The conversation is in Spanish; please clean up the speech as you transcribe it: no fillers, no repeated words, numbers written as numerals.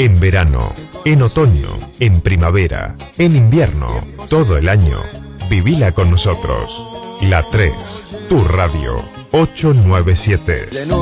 En verano, en otoño, en primavera, en invierno, todo el año. Vivila con nosotros. La 3, tu radio, 897.